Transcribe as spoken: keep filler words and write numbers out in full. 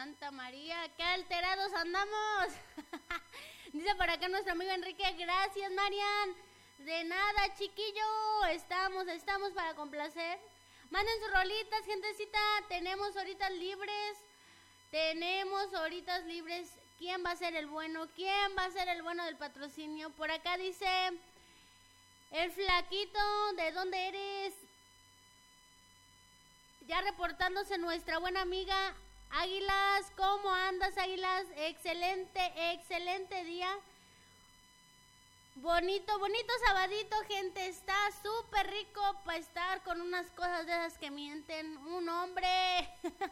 Santa María, qué alterados andamos. Dice por acá nuestro amigo Enrique, gracias Marian. De nada, chiquillo, estamos, estamos para complacer. Manden sus rolitas, gentecita, tenemos horitas libres. Tenemos horitas libres. ¿Quién va a ser el bueno? ¿Quién va a ser el bueno del patrocinio? Por acá dice el flaquito, ¿de dónde eres? Ya reportándose nuestra buena amiga Águilas. ¿Cómo andas, Águilas? Excelente, excelente día. Bonito, bonito sabadito, gente. Está súper rico para estar con unas cosas de esas que mienten. Un hombre.